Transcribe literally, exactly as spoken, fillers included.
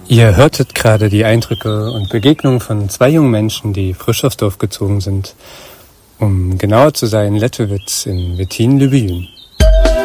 Ihr hörtet gerade die Eindrücke und Begegnungen von zwei jungen Menschen, die frisch aufs Dorf gezogen sind. Um genauer zu sein, Lettewitz in Wettin-Lübejün.